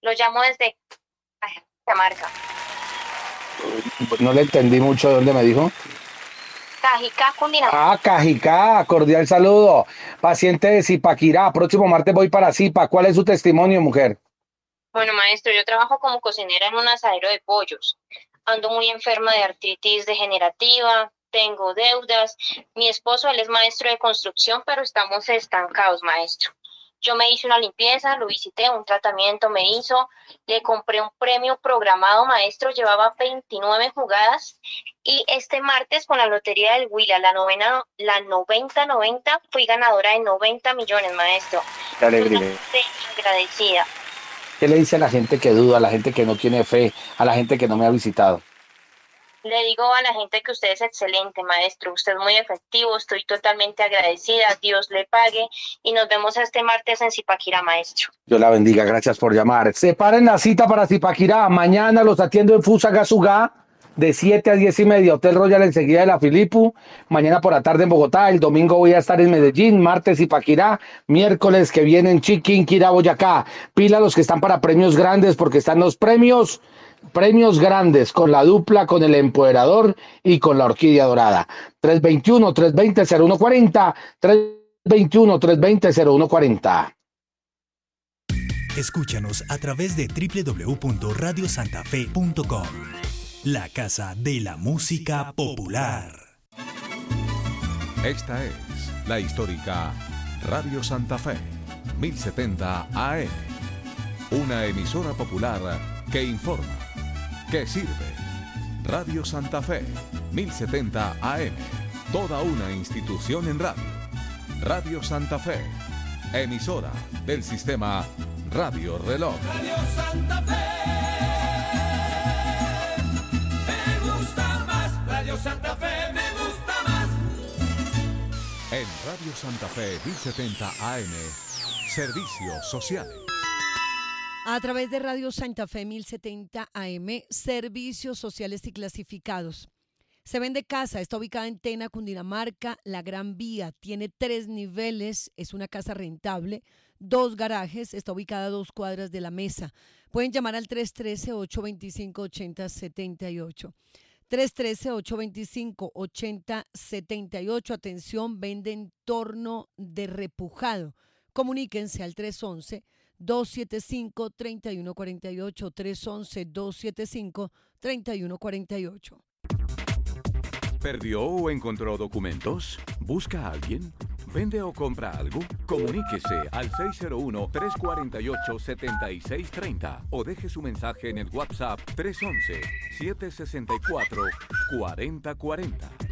Lo llamo desde Cajamarca. No le entendí mucho de dónde me dijo. Cajicá, Cundinamarca. Ah, Cajicá, cordial saludo. Paciente de Zipaquirá, próximo martes voy para Zipa. ¿Cuál es su testimonio, mujer? Bueno, maestro, yo trabajo como cocinera en un asadero de pollos. Ando muy enferma de artritis degenerativa, tengo deudas. Mi esposo, él es maestro de construcción, pero estamos estancados, maestro. Yo me hice una limpieza, lo visité, un tratamiento me hizo, le compré un premio programado, maestro, llevaba 29 jugadas y este martes con la lotería del Huila, la 90-90, fui ganadora de 90 millones, maestro. Qué alegría. Totalmente agradecida. ¿Qué le dice a la gente que duda, a la gente que no tiene fe, a la gente que no me ha visitado? Le digo a la gente que usted es excelente, maestro. Usted es muy efectivo. Estoy totalmente agradecida. Dios le pague. Y nos vemos este martes en Zipaquirá, maestro. Dios la bendiga. Gracias por llamar. Separen la cita para Zipaquirá. Mañana los atiendo en Fusagasugá de 7 a 10 y media. Hotel Royal enseguida de la Filipu. Mañana por la tarde en Bogotá. El domingo voy a estar en Medellín. Martes Zipaquirá. Miércoles que viene en Chiquinquirá, Boyacá. Pila los que están para premios grandes porque están los premios grandes con la dupla, con el empoderador y con la orquídea dorada. 321-320-0140, 321-320-0140. Escúchanos a través de www.radiosantafe.com, la casa de la música popular. Esta es la histórica Radio Santa Fe, 1070 AM, una emisora popular que informa, que sirve. Radio Santa Fe, 1070 AM, toda una institución en radio. Radio Santa Fe, emisora del sistema Radio Reloj. Radio Santa Fe, me gusta más. Radio Santa Fe, me gusta más. En Radio Santa Fe, 1070 AM, servicios sociales. A través de Radio Santa Fe 1070 AM, servicios sociales y clasificados. Se vende casa, está ubicada en Tena, Cundinamarca, La Gran Vía, tiene 3 niveles, es una casa rentable, 2 garajes, está ubicada a 2 cuadras de La Mesa. Pueden llamar al 313-825-8078. 313-825-8078. Atención, vende entorno de repujado. Comuníquense al 311-275-3148, 311-275-3148. ¿Perdió o encontró documentos? ¿Busca a alguien? ¿Vende o compra algo? Comuníquese al 601-348-7630 o deje su mensaje en el WhatsApp 311-764-4040.